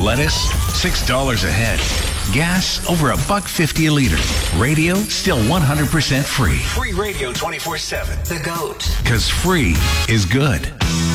Lettuce, $6 a head. Gas, over $1.50 a liter. Radio, still 100% free. Free radio 24/7. The GOAT. Because free is good.